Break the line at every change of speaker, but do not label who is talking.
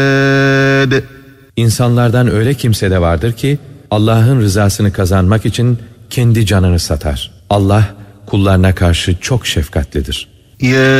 İnsanlardan öyle kimse de vardır ki Allah'ın rızasını kazanmak için kendi canını satar. Allah kullarına karşı çok şefkatlidir.
Ya